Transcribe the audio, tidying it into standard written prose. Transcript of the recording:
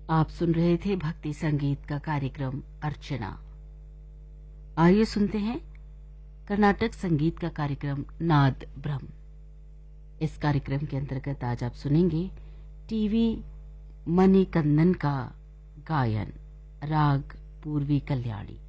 आप सुन रहे थे भक्ति संगीत का कार्यक्रम अर्चना। आइए सुनते हैं कर्नाटक संगीत का कार्यक्रम नाद ब्रह्म। इस कार्यक्रम के अंतर्गत आज आप सुनेंगे टीवी मणिकंदन का गायन, राग पूर्वी कल्याणी।